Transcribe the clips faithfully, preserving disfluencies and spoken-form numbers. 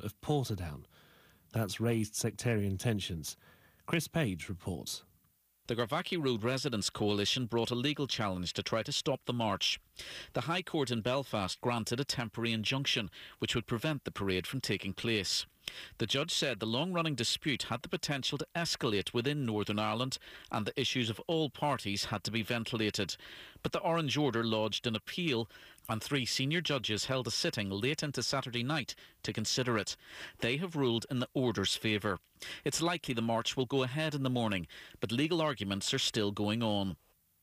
of Portadown. That's raised sectarian tensions. Chris Page reports. The Garvaghy Road Residents Coalition brought a legal challenge to try to stop the march. The High Court in Belfast granted a temporary injunction which would prevent the parade from taking place. The judge said the long-running dispute had the potential to escalate within Northern Ireland and the issues of all parties had to be ventilated. But the Orange Order lodged an appeal and three senior judges held a sitting late into Saturday night to consider it. They have ruled in the Order's favour. It's likely the march will go ahead in the morning, but legal arguments are still going on.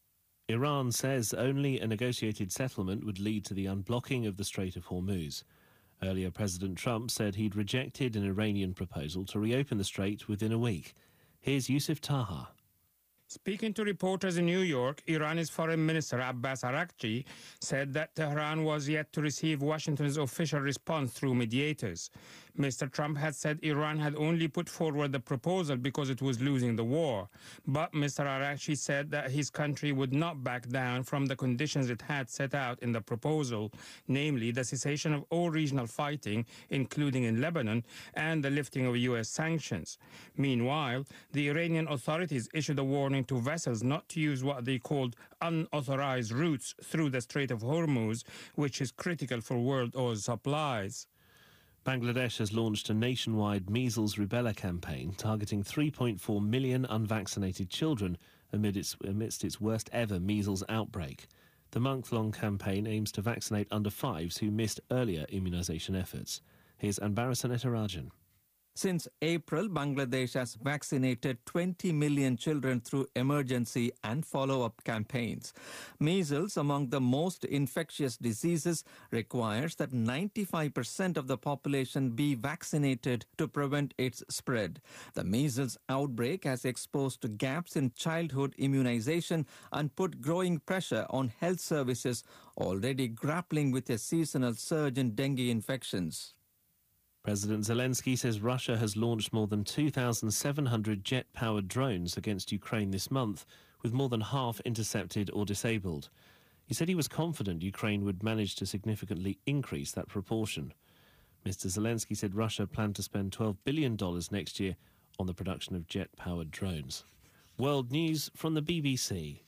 Iran says only a negotiated settlement would lead to the unblocking of the Strait of Hormuz. Earlier, President Trump said he'd rejected an Iranian proposal to reopen the strait within a week. Here's Yusuf Taha. Speaking to reporters in New York, Iran's Foreign Minister Abbas Araghchi said that Tehran was yet to receive Washington's official response through mediators. Mister Trump had said Iran had only put forward the proposal because it was losing the war. But Mister Araghchi said that his country would not back down from the conditions it had set out in the proposal, namely the cessation of all regional fighting, including in Lebanon, and the lifting of U S sanctions. Meanwhile, the Iranian authorities issued a warning to vessels not to use what they called unauthorized routes through the Strait of Hormuz, which is critical for world oil supplies. Bangladesh has launched a nationwide measles rubella campaign targeting three point four million unvaccinated children amid its, amidst its worst ever measles outbreak. The month-long campaign aims to vaccinate under fives who missed earlier immunisation efforts. Here's Anbarasan Etarajan. Since April, Bangladesh has vaccinated twenty million children through emergency and follow-up campaigns. Measles, among the most infectious diseases, requires that ninety-five percent of the population be vaccinated to prevent its spread. The measles outbreak has exposed gaps in childhood immunization and put growing pressure on health services already grappling with a seasonal surge in dengue infections. President Zelensky says Russia has launched more than two thousand seven hundred jet-powered drones against Ukraine this month, with more than half intercepted or disabled. He said he was confident Ukraine would manage to significantly increase that proportion. Mister Zelensky said Russia planned to spend twelve billion dollars next year on the production of jet-powered drones. World news from the B B C.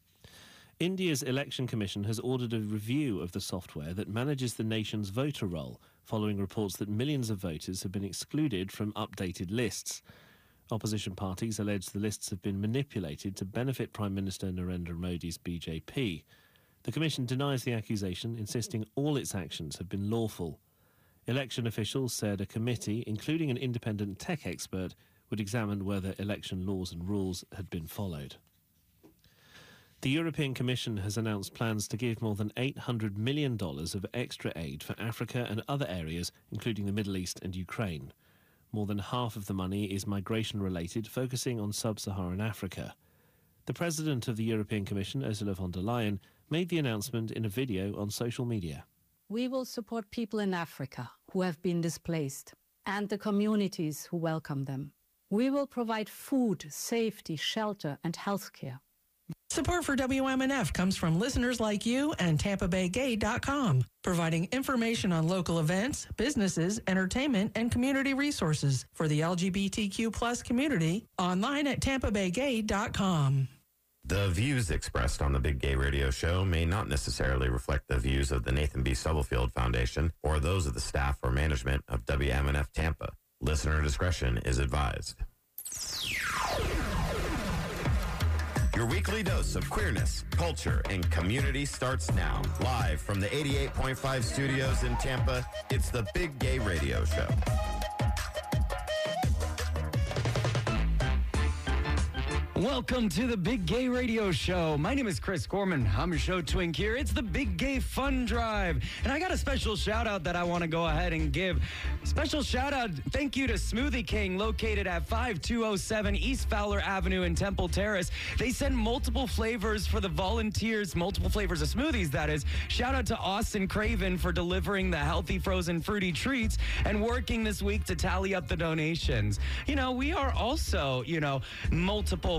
India's Election Commission has ordered a review of the software that manages the nation's voter roll, following reports that millions of voters have been excluded from updated lists. Opposition parties allege the lists have been manipulated to benefit Prime Minister Narendra Modi's B J P. The Commission denies the accusation, insisting all its actions have been lawful. Election officials said a committee, including an independent tech expert, would examine whether election laws and rules had been followed. The European Commission has announced plans to give more than eight hundred million dollars of extra aid for Africa and other areas, including the Middle East and Ukraine. More than half of the money is migration-related, focusing on sub-Saharan Africa. The President of the European Commission, Ursula von der Leyen, made the announcement in a video on social media. We will support people in Africa who have been displaced and the communities who welcome them. We will provide food, safety, shelter and healthcare. Support for W M N F comes from listeners like you and Tampa Bay Gay dot com, providing information on local events, businesses, entertainment, and community resources for the L G B T Q plus community online at Tampa Bay Gay dot com. The views expressed on the Big Gay Radio Show may not necessarily reflect the views of the Nathan B. Stubblefield Foundation or those of the staff or management of W M N F Tampa. Listener discretion is advised. Your weekly dose of queerness, culture, and community starts now. Live from the eighty-eight point five studios in Tampa, it's the Big Gay Radio Show. Welcome to the Big Gay Radio Show. My name is Chris Gorman. I'm your show twink here. It's the Big Gay Fun Drive. And I got a special shout out that I want to go ahead and give. Special shout out, thank you to Smoothie King, located at five two oh seven East Fowler Avenue in Temple Terrace. They send multiple flavors for the volunteers, multiple flavors of smoothies, that is. Shout out to Austin Craven for delivering the healthy frozen fruity treats and working this week to tally up the donations. You know, we are also, you know, multiple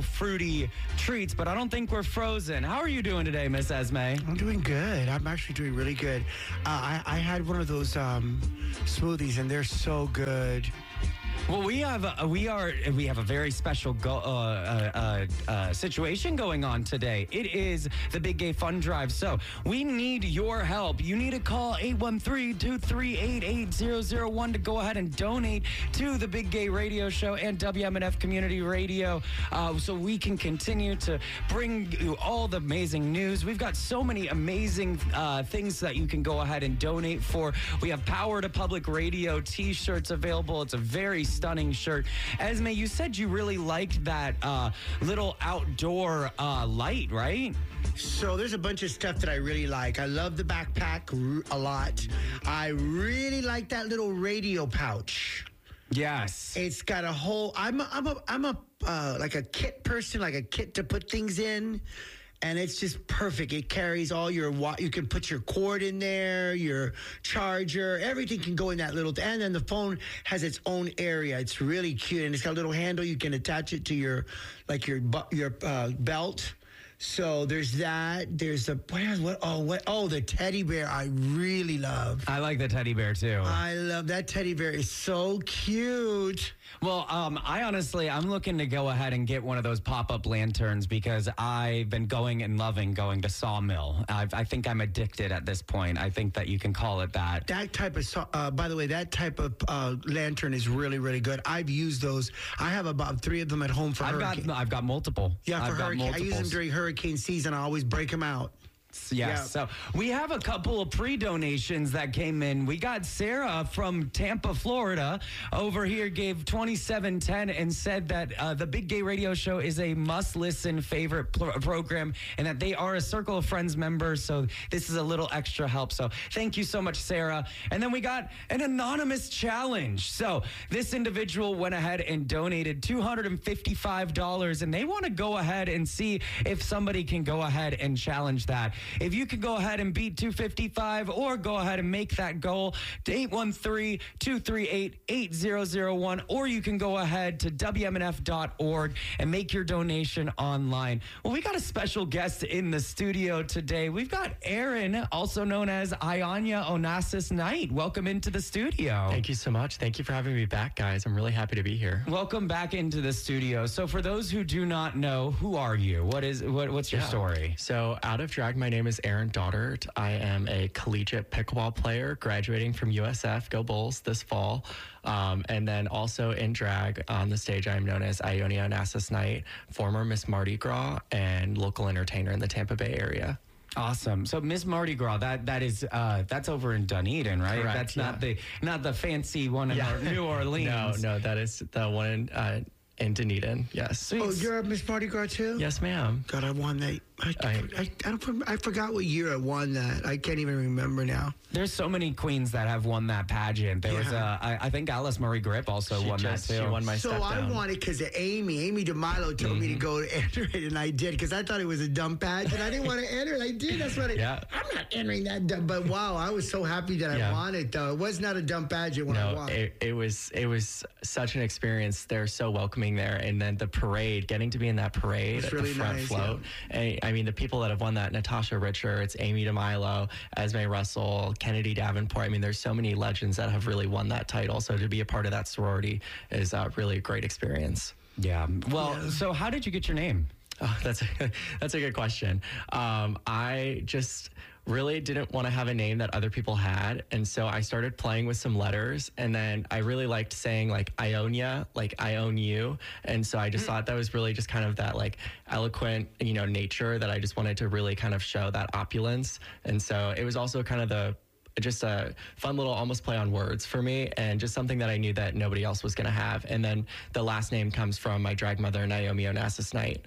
fruity treats, but I don't think we're frozen. How are you doing today, Miss Esme? I'm doing good. I'm actually doing really good. Uh, I, I had one of those um, smoothies, and they're so good. Well, we have a, we are we have a very special go, uh, uh, uh, uh, situation going on today. It is the Big Gay Fund Drive, so we need your help. You need to call eight one three, two three eight, eight zero zero one to go ahead and donate to the Big Gay Radio Show and W M N F Community Radio, uh, so we can continue to bring you all the amazing news. We've got so many amazing uh, things that you can go ahead and donate for. We have Power to Public Radio T-shirts available. It's a very stunning shirt. Esme, you said you really liked that uh, little outdoor uh, light, right? So there's a bunch of stuff that I really like. I love the backpack r- a lot. I really like that little radio pouch. Yes. It's got a whole, I'm a, I'm a, I'm a uh, like a kit person, like a kit to put things in. And it's just perfect. It carries all your, wa- you can put your cord in there, your charger, everything can go in that little, and then the phone has its own area. It's really cute. And it's got a little handle. You can attach it to your, like your, bu- your uh, belt. So there's that. There's the, what, else? what, oh, what, oh, the teddy bear I really love. I like the teddy bear too. I love that teddy bear. It's so cute. Well, um, I honestly, I'm looking to go ahead and get one of those pop-up lanterns because I've been going and loving going to Sawmill. I've, I think I'm addicted at this point. I think that you can call it that. That type of, saw- uh, by the way, that type of uh, lantern is really, really good. I've used those. I have about three of them at home for I've hurricane. got, I've got multiple. Yeah, for I've got hurricane. I use them multiples. during hurricane season. I always break them out. Yes. Yeah. So we have a couple of pre-donations that came in. We got Sarah from Tampa, Florida, over here gave twenty-seven ten and said that uh, the Big Gay Radio Show is a must-listen favorite pl- program and that they are a Circle of Friends member. So this is a little extra help. So thank you so much, Sarah. And then we got an anonymous challenge. So this individual went ahead and donated two hundred fifty-five dollars, and they want to go ahead and see if somebody can go ahead and challenge that. If you can go ahead and beat two hundred fifty-five or go ahead and make that goal to eight one three, two three eight, eight zero zero one, or you can go ahead to W M N F dot org and make your donation online. Well, we got a special guest in the studio today. We've got Aaron, also known as Ionia Onassis Knight. Welcome into the studio. Thank you so much. Thank you for having me back, guys. I'm really happy to be here. Welcome back into the studio. So for those who do not know, who are you? What is what, what's your Yeah. story? So out of drag, my name is Aaron Doddart. I am a collegiate pickleball player graduating from U S F, go Bulls, this fall. Um, and then also in drag on the stage, I am known as Ionia Onassis Knight, former Miss Mardi Gras and local entertainer in the Tampa Bay area. Awesome. So Miss Mardi Gras, that that is uh, that's over in Dunedin, right? Correct, That's yeah. not the not the fancy one in Yeah. Or- New Orleans. No, no, that is the one in, uh, in Dunedin. Yes. Oh, you're a Miss Mardi Gras too? Yes, ma'am. God, I won that. I, I, I, I, don't, I forgot what year I won that. I can't even remember now. There's so many queens that have won that pageant. There was, Yeah. uh, I, I think Alice Marie Grip also She won just- that too. she won my So step I down. won it because of Amy. Amy DeMilo told me to go to enter it, and I did because I thought it was a dumb pageant. I didn't want to enter it. I did. That's what I, Yeah. I'm not entering that dumb. But wow, I was so happy that I Yeah. won it, though. It was not a dumb pageant when I No, won. it, it was it was such an experience. They're so welcoming there, and then the parade, getting to be in that parade It's at really the front nice, float. And, I mean, the people that have won that: Natasha Richards, Amy DeMilo, Esme Russell, Kennedy Davenport. I mean, there's so many legends that have really won that title. So to be a part of that sorority is uh, really a great experience. Yeah. Well, so how did you get your name? Oh, that's a, that's a good question. Um, I just really didn't want to have a name that other people had. And so I started playing with some letters. And then I really liked saying like Ionia, like I own you. And so I just thought that was really just kind of that like eloquent, you know, nature that I just wanted to really kind of show that opulence. And so it was also kind of the just a fun little almost play on words for me, and just something that I knew that nobody else was going to have. And then the last name comes from my drag mother, Naomi Onassis Knight.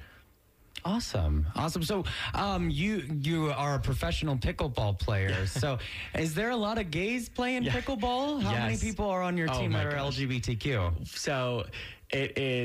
Awesome. Awesome. So um, you you are a professional pickleball player. So is there a lot of gays playing Yeah. pickleball? How many Yes. people are on your Oh team my that are gosh. L G B T Q? So it is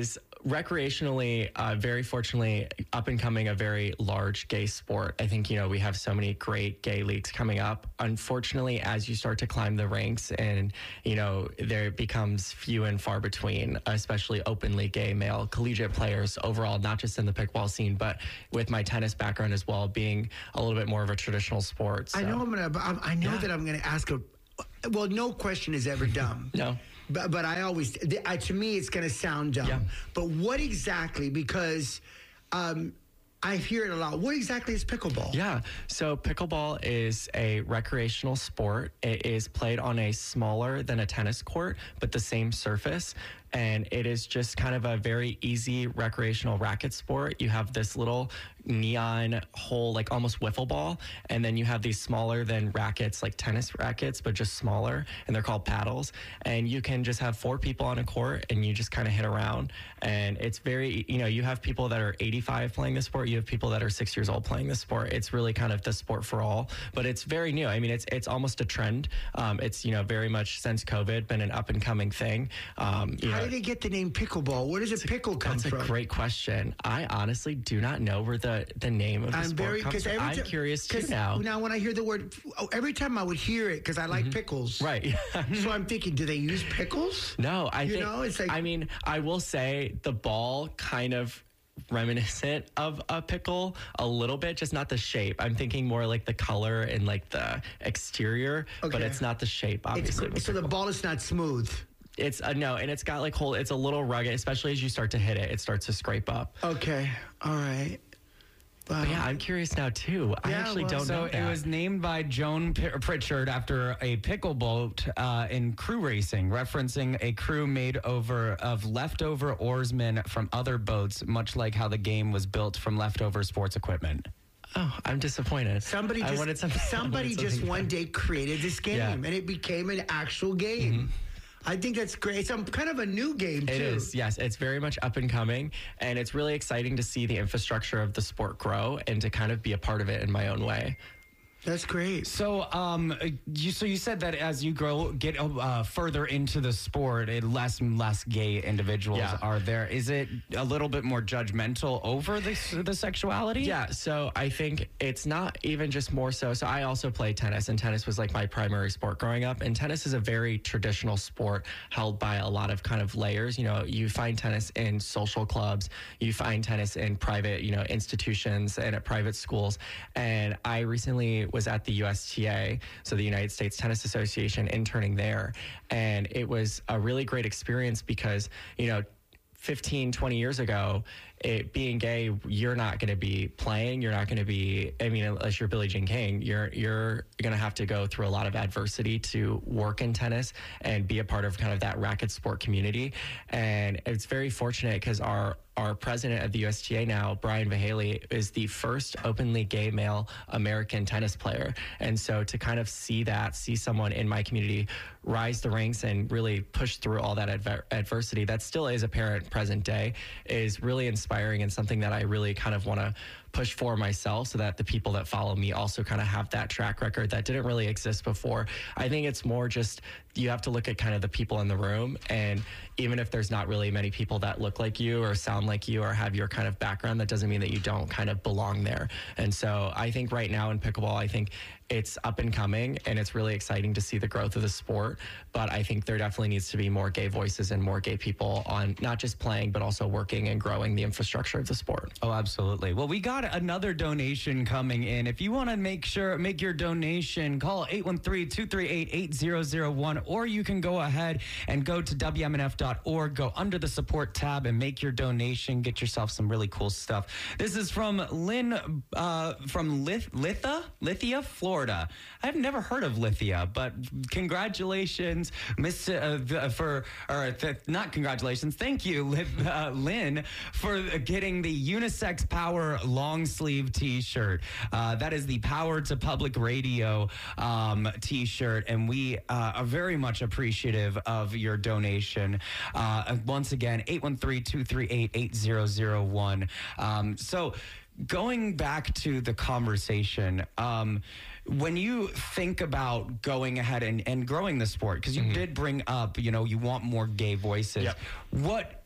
recreationally, uh, very fortunately, up and coming a very large gay sport. I think, you know, we have so many great gay leagues coming up. Unfortunately, as you start to climb the ranks and, you know, there becomes few and far between, especially openly gay male collegiate players overall, not just in the pickleball scene, but with my tennis background as well, being a little bit more of a traditional sport. So. I know I'm gonna. I I know Yeah. that I'm gonna ask a. Well, no question is ever dumb. No. But, but I always, I, to me, it's going to sound dumb. Yeah. But what exactly, because um, I hear it a lot, what exactly is pickleball? Yeah. So pickleball is a recreational sport. It is played on a smaller than a tennis court, but the same surface. And it is just kind of a very easy recreational racket sport. You have this little neon hole, like almost wiffle ball. And then you have these smaller than rackets, like tennis rackets, but just smaller. And they're called paddles. And you can just have four people on a court and you just kind of hit around. And it's very, you know, you have people that are eighty-five playing the sport. You have people that are six years old playing the sport. It's really kind of the sport for all, but it's very new. I mean, it's it's almost a trend. Um, it's, you know, very much since COVID been an up and coming thing. Um, you How know, did they get the name pickleball? Where does a pickle come that's from? a great question. I honestly do not know where the, the name of the I'm sport very comes from. every I'm ti- curious too 'cause now. Now, when I hear the word, oh, every time I would hear it because I like pickles. Right. So I'm thinking, do they use pickles? No, I You think, know, it's like- I mean, I will say the ball kind of reminiscent of a pickle a little bit, just not the shape. I'm thinking more like the color and like the exterior, but Okay. it's not the shape, It's, obviously. of a so the pickle. ball is not smooth. It's uh, no, and it's got like whole. It's a little rugged, especially as you start to hit it. It starts to scrape up. Okay. All right. Wow. But yeah, I'm curious now too. I Yeah, actually well, don't So know it that. was named by Joan P- Pritchard after a pickle boat uh, in crew racing, referencing a crew made over of leftover oarsmen from other boats, much like how the game was built from leftover sports equipment. Oh, I'm disappointed. Somebody I just wanted something. I somebody wanted just something one fun. day created this game, Yeah. and it became an actual game. Mm-hmm. I think that's great. It's um, kind of a new game too. It is, yes. It's very much up and coming, and it's really exciting to see the infrastructure of the sport grow and to kind of be a part of it in my own way. That's great. So, um, you so you said that as you grow, get uh, further into the sport, it, less and less gay individuals Yeah. are there. Is it a little bit more judgmental over the the sexuality? Yeah, so I think it's not even just more so. So I also play tennis, and tennis was like my primary sport growing up. And tennis is a very traditional sport held by a lot of kind of layers. You know, you find tennis in social clubs, you find tennis in private, you know, institutions and at private schools. And I recently was at the U S T A, so the United States Tennis Association, interning there. And it was a really great experience because, you know, fifteen, twenty years ago, it, being gay, you're not going to be playing. You're not going to be, I mean, unless you're Billie Jean King, you're you're going to have to go through a lot of adversity to work in tennis and be a part of kind of that racket sport community. And it's very fortunate because our Our president of the U S T A now, Brian Vahaley, is the first openly gay male American tennis player. And so to kind of see that, see someone in my community rise the ranks and really push through all that adver- adversity that still is apparent present day is really inspiring and something that I really kind of want to push for myself so that the people that follow me also kind of have that track record that didn't really exist before. I think it's more just you have to look at kind of the people in the room, and even if there's not really many people that look like you or sound like you or have your kind of background, that doesn't mean that you don't kind of belong there. And so I think right now in pickleball, I think it's up and coming, and it's really exciting to see the growth of the sport. But I think there definitely needs to be more gay voices and more gay people on not just playing, but also working and growing the infrastructure of the sport. Oh, absolutely. Well, we got another donation coming in. If you want to make sure, make your donation, call eight one three, two three eight, eight zero zero one, or you can go ahead and go to W M N F dot org, go under the support tab and make your donation. Get yourself some really cool stuff. This is from Lynn, uh, from Lith- Litha, Lithia, Florida. I've never heard of Lithia, but congratulations, Miss uh, for, or th- not congratulations. Thank you, Lith- uh, Lynn, for getting the Unisex Power long sleeve T-shirt. Uh, that is the Power to Public Radio um, T-shirt, and we uh, are very much appreciative of your donation. Uh, once again, eight one three, two three eight, eight zero zero one. Um, so going back to the conversation, um, when you think about going ahead and, and growing the sport, because you mm-hmm. did bring up, you know, you want more gay voices. Yep. What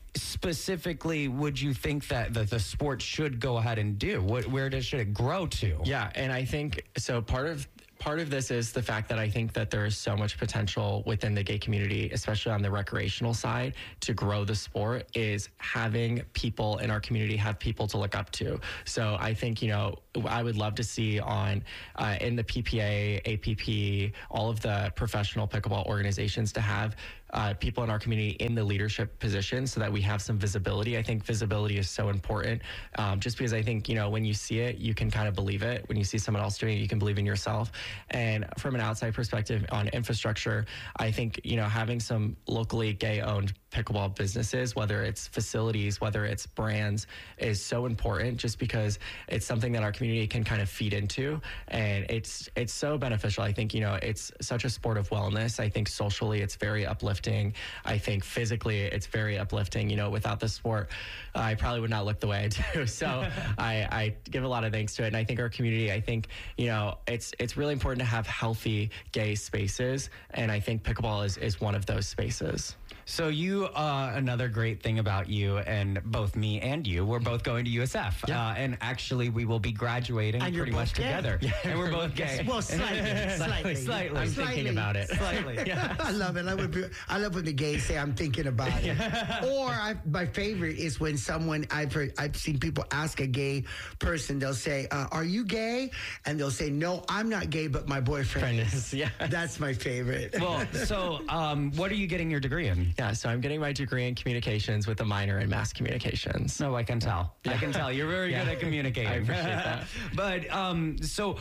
specifically would you think that the, the sport should go ahead and do? What, where does, should it grow to? Yeah, and I think, so part of Part of this is the fact that I think that there is so much potential within the gay community, especially on the recreational side, to grow the sport, is having people in our community have people to look up to. So I think, you know, I would love to see on uh, in the P P A, A P P, all of the professional pickleball organizations to have Uh, people in our community in the leadership position so that we have some visibility. I think visibility is so important um, just because I think, you know, when you see it, you can kind of believe it. When you see someone else doing it, you can believe in yourself. And from an outside perspective on infrastructure, I think, you know, having some locally gay-owned pickleball businesses, whether it's facilities, whether it's brands, is so important just because it's something that our community can kind of feed into. And it's it's so beneficial. I think, you know, it's such a sport of wellness. I think socially it's very uplifting. I think physically it's very uplifting. You know, without the sport, I probably would not look the way I do. So I, I give a lot of thanks to it. And I think our community, I think, you know, it's it's really important to have healthy gay spaces. And I think pickleball is, is one of those spaces. So you, uh, another great thing about you and both me and you, we're both going to U S F. Yeah. Uh, and actually we will be graduating and pretty much gay. together. Yeah, and we're both gay. Well, slightly. Slightly. Slightly. I'm Slightly. thinking about it. Slightly. Yeah. I love it. I, would be, I love when the gays say, I'm thinking about it. Or I, my favorite is when someone, I've heard, I've seen people ask a gay person, they'll say, uh, are you gay? And they'll say, no, I'm not gay, but my boyfriend is. Yeah. That's my favorite. Well, so um, what are you getting your degree in? Yeah, so I'm getting my degree in communications with a minor in mass communications. No, I can tell. Yeah. I can tell. You're very yeah. good at communicating. I appreciate that. But um, so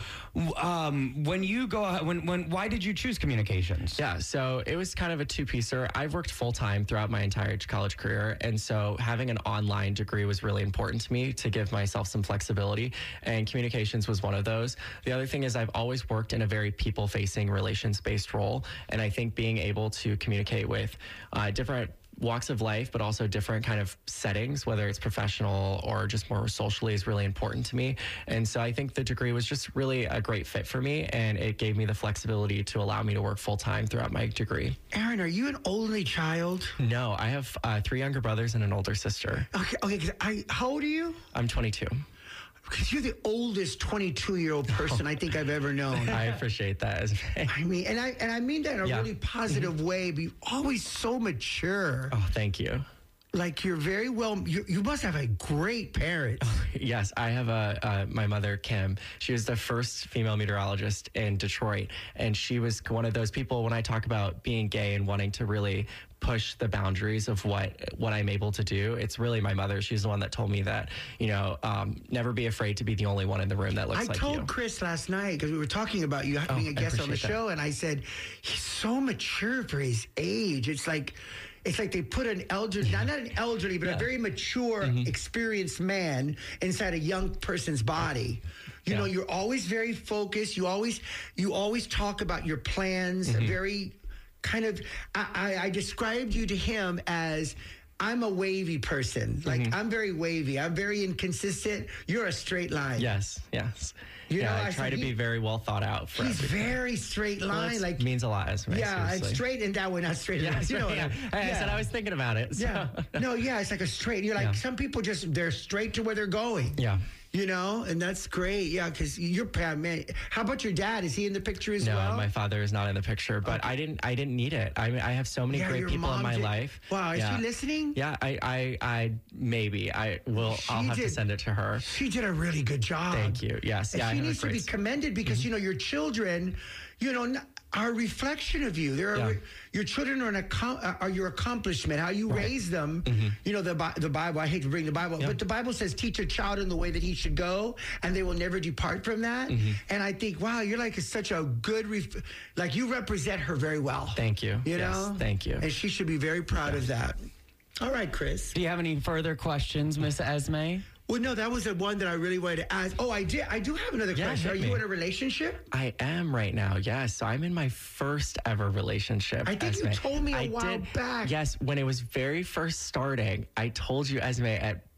um, when you go, when when why did you choose communications? Yeah, so it was kind of a two-piecer. I've worked full-time throughout my entire college career, and so having an online degree was really important to me to give myself some flexibility, and communications was one of those. The other thing is I've always worked in a very people-facing, relations-based role, and I think being able to communicate with uh, different walks of life, but also different kind of settings, whether it's professional or just more socially, is really important to me. And so I think the degree was just really a great fit for me, and it gave me the flexibility to allow me to work full time throughout my degree. Aaron, are you an only child? No, I have uh, three younger brothers and an older sister. Okay, okay. 'Cause I, how old are you? I'm twenty-two. Because you're the oldest twenty-two-year-old person I think I've ever known. I appreciate that. I mean, and I and I mean that in a yeah. really positive mm-hmm. way. But you're always so mature. Oh, thank you. Like you're very well. You, you must have a great parents. Oh, yes, I have a uh, my mother Kim. She was the first female meteorologist in Detroit, and she was one of those people. When I talk about being gay and wanting to really push the boundaries of what what I'm able to do, it's really my mother. She's the one that told me that, you know, um, never be afraid to be the only one in the room that looks I like you. I told Chris last night, because we were talking about you oh, being a guest on the that. show, and I said, he's so mature for his age. It's like, it's like they put an elderly, not, not an elderly, but yeah. a very mature, mm-hmm. experienced man inside a young person's body. You yeah. know, you're always very focused. You always, you always talk about your plans, mm-hmm. very kind of, I, I, I described you to him as, I'm a wavy person. Like, mm-hmm. I'm very wavy. I'm very inconsistent. You're a straight line. Yes, yes. You yeah, know, I, I try to he, be very well thought out. For he's everything. very straight line. Well, like means a lot. As yeah, it's straight and that way, not straight. Yeah, you know, right, yeah. I, hey, yeah. I said I was thinking about it. So. Yeah. No, yeah, it's like a straight. You're like yeah. some people just they're straight to where they're going. Yeah. You know, and that's great. Yeah, because you're man. How about your dad? Is he in the picture as no, well? No, my father is not in the picture. But okay. I didn't. I didn't need it. I mean, I have so many yeah, great people in my did. life. Wow, is yeah. she listening? Yeah, I, I, I maybe I will. She I'll have did, to send it to her. She did a really good job. Thank you. Yes, and yeah. She I needs to be commended because mm-hmm. you know your children, you know. Are a reflection of you. They're yeah. a, your children are an are your accomplishment. How you right. raise them. Mm-hmm. You know the the Bible. I hate to bring the Bible, yeah. but the Bible says, "Teach a child in the way that he should go, and they will never depart from that." Mm-hmm. And I think, wow, you're like such a good, ref- like you represent her very well. Thank you. You yes, know, thank you. And she should be very proud yes. of that. All right, Chris. Do you have any further questions, Miss Esme? Well, no, that was the one that I really wanted to ask. Oh, I did. I do have another yeah, question. Are me. you in a relationship? I am right now. Yes. So I'm in my first ever relationship. I think Esme. you told me a I while did, back. Yes. When it was very first starting, I told you, Esme, at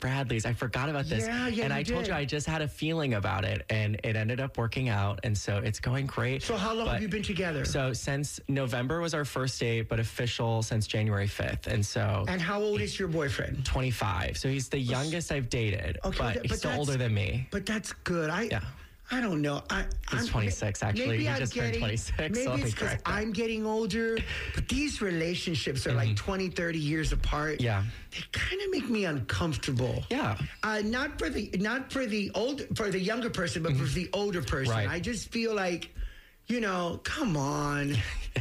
Bradley's. I forgot about this. Yeah, yeah, and you I told did. you I just had a feeling about it, and it ended up working out, and so it's going great. So how long But- have you been together? So since November was our first date, but official since January fifth, and so And how old is your boyfriend? twenty-five. So he's the youngest I've dated, Okay, but but he's still that's- older than me. But that's good. I Yeah. I don't know. I, He's I'm- twenty-six, actually. Maybe He I'm just turned getting, twenty-six, Maybe so let me it's because correct that. I'm getting older, but these relationships are like twenty, thirty years apart. Yeah. They kind of make me uncomfortable. Yeah. Uh, not for the not for the old for the younger person, but for the older person. Right. I just feel like, you know, come on.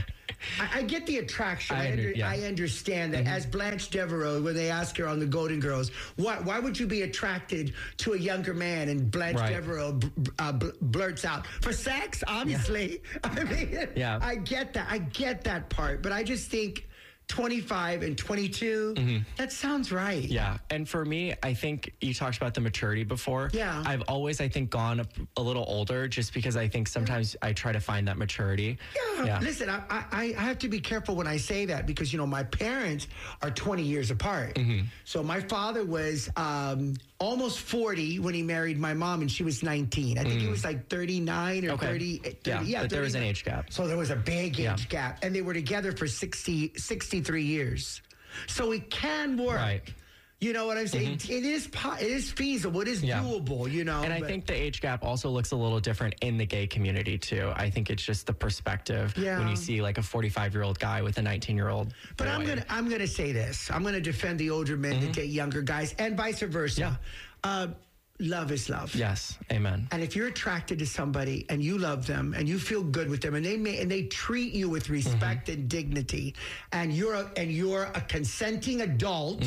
I, I get the attraction. I I, under- under, yeah. I understand that. As Blanche Devereaux, when they ask her on the Golden Girls, why why would you be attracted to a younger man? And Blanche Right. Devereaux b- b- uh, bl- blurts out, for sex, obviously. I mean, Yeah. I get that. I get that part. But I just think twenty-five and twenty-two, that sounds right. Yeah. And for me, I think you talked about the maturity before. Yeah. I've always, I think, gone a, a little older just because I think sometimes I try to find that maturity. Yeah. Listen, I, I I have to be careful when I say that because, you know, my parents are twenty years apart. Mm-hmm. So my father was um, almost forty when he married my mom, and she was nineteen. I think he was like thirty-nine or Mm. Okay. thirty. thirty Yeah, yeah, but there was an thirty-nine. age gap. So there was a big age Yeah. gap. And they were together for sixty, sixty-three years. So it can work. Right. Mm-hmm. You know what I'm saying? It is po- it is feasible. It is Yeah. doable, you know. And I but- think the age gap also looks a little different in the gay community too. I think it's just the perspective when Yeah. you see like a forty-five year old guy with a nineteen year old. But I'm gonna I'm gonna say this. I'm gonna defend the older men that date younger guys, and vice versa. Yeah. Uh, love is love. Yes. Amen. And if you're attracted to somebody and you love them and you feel good with them and they may and they treat you with respect and dignity, and you're a, and you're a consenting adult,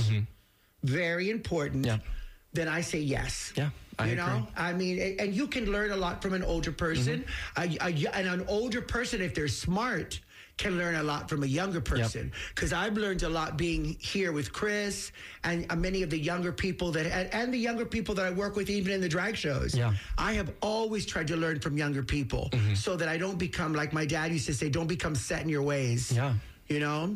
very important. Yeah. Then I say yes. Yeah, I you agree. know, I mean, a- and you can learn a lot from an older person. A- a- and an older person, if they're smart, can learn a lot from a younger person. Because I've learned a lot being here with Chris and uh, many of the younger people that, and, and the younger people that I work with, even in the drag shows. Yeah. I have always tried to learn from younger people so that I don't become, like my dad used to say, don't become set in your ways. Yeah. You know?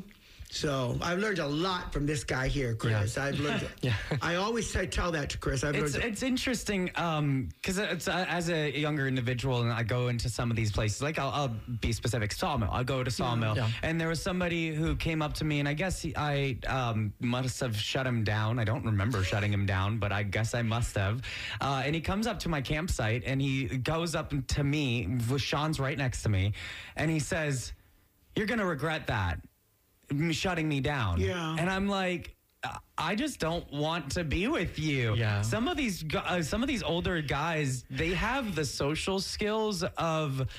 So I've learned a lot from this guy here, Chris. Yeah. I've learned. Yeah. I always I tell that to Chris. I've It's learned. it's interesting because it's uh, as a younger individual, and I go into some of these places. Like I'll, I'll be specific, Sawmill. I'll go to Sawmill, Yeah. and there was somebody who came up to me, and I guess he, I um, must have shut him down. I don't remember shutting him down, but I guess I must have. Uh, and he comes up to my campsite, and he goes up to me. Sean's right next to me, and he says, "You're gonna regret that." m- shutting me down. Yeah. And I'm like, I just don't want to be with you. Yeah. Some of these gu- uh, some of these older guys, they have the social skills of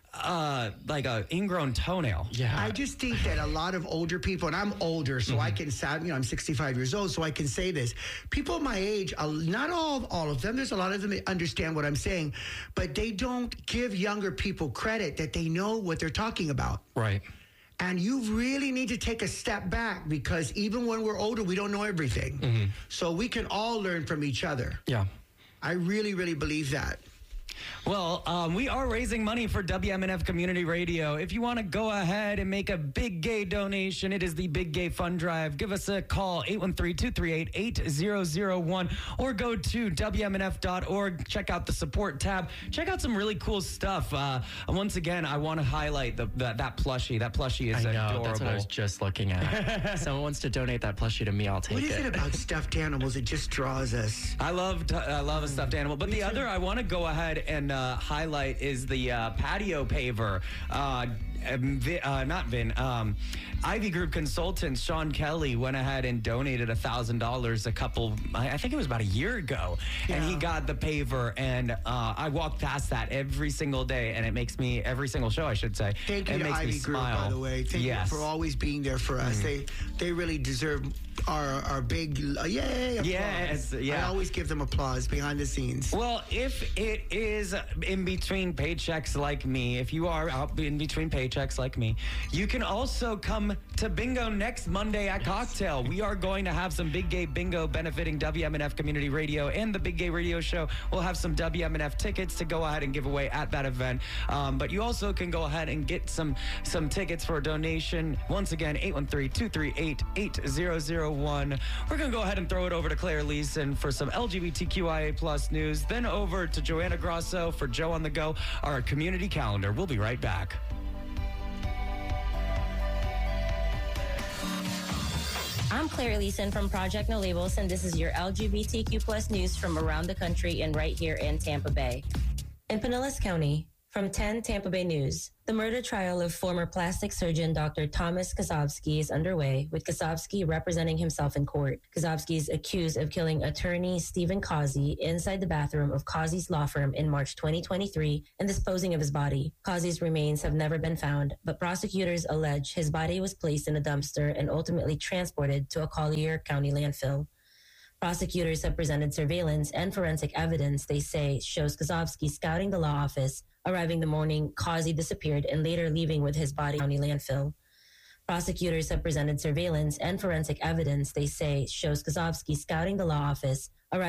uh like a ingrown toenail. Yeah. I just think that a lot of older people, and I'm older, so I can sound, you know, I'm sixty-five years old, so I can say this. People my age, uh, not all, all of them, there's a lot of them that understand what I'm saying, but they don't give younger people credit that they know what they're talking about. Right. And you really need to take a step back because even when we're older, we don't know everything. So we can all learn from each other. Yeah. I really, really believe that. Well, um, we are raising money for W M N F Community Radio. If you want to go ahead and make a big gay donation, it is the Big Gay Fund Drive. Give us a call, eight one three, two three eight, eight zero zero one, or go to W M N F dot org. Check out the support tab. Check out some really cool stuff. Uh, once again, I want to highlight the, the that plushie. That plushie is I know. adorable. That's what I was just looking at. Someone wants to donate that plushie to me. I'll take What it. is it about stuffed animals? It just draws us. I love t- I love a stuffed animal, but the other I want to go ahead and uh, highlight is the uh, patio paver. Uh, um, Vi- uh, not Vin. Um, Ivy Group Consultants Sean Kelly went ahead and donated a thousand dollars a couple. I, I think it was about a year ago, and he Yeah. got the paver. And uh, I walk past that every single day, and it makes me every single show, I should say. Thank you it to makes me Ivy Group, smile. by the way. Thank yes. you for always being there for us. They they really deserve our our big uh, yay applause. Yes, yeah. I always give them applause behind the scenes. Well, if it is in between paychecks like me, if you are out in between paychecks like me, you can also come to bingo next Monday at Cocktail. We are going to have some Big Gay Bingo benefiting W M N F Community Radio and the Big Gay Radio Show. We'll have some W M N F tickets to go ahead and give away at that event. Um, but you also can go ahead and get some some tickets for a donation. Once again, eight one three, two three eight, eight zero zero one. We're going to go ahead and throw it over to Claire Leeson for some L G B T Q I A plus news, then over to Joanna Grosso for Joe on the Go, our community calendar. We'll be right back. I'm Claire Leeson from Project No Labels, and this is your L G B T Q plus news from around the country and right here in Tampa Bay. In Pinellas County, from ten Tampa Bay News, the murder trial of former plastic surgeon Doctor Thomas Kozovsky is underway, with Kozovsky representing himself in court. Kozovsky is accused of killing attorney Stephen Causey inside the bathroom of Causey's law firm in March twenty twenty-three and disposing of his body. Causey's remains have never been found, but prosecutors allege his body was placed in a dumpster and ultimately transported to a Collier County landfill. Prosecutors have presented surveillance and forensic evidence they say shows Kozovsky scouting the law office, arriving the morning Causey disappeared, and later leaving with his body county landfill. Prosecutors have presented surveillance and forensic evidence they say shows Kozovsky scouting the law office,